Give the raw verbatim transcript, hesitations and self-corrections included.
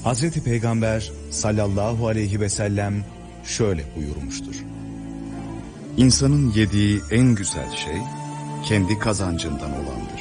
Hazreti Peygamber sallallahu aleyhi ve sellem şöyle buyurmuştur. İnsanın yediği en güzel şey kendi kazancından olandır.